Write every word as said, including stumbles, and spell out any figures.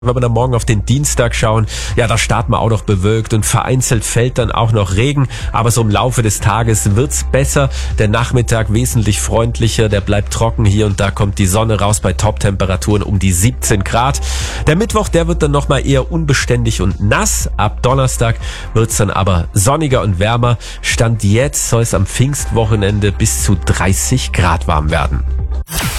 Wenn wir dann morgen auf den Dienstag schauen, ja, da starten wir auch noch bewölkt und vereinzelt fällt dann auch noch Regen. Aber so im Laufe des Tages wird's besser. Der Nachmittag wesentlich freundlicher, der bleibt trocken. Hier und da kommt die Sonne raus bei Top-Temperaturen um die siebzehn Grad. Der Mittwoch, der wird dann nochmal eher unbeständig und nass. Ab Donnerstag wird's dann aber sonniger und wärmer. Stand jetzt soll es am Pfingstwochenende bis zu dreißig Grad warm werden.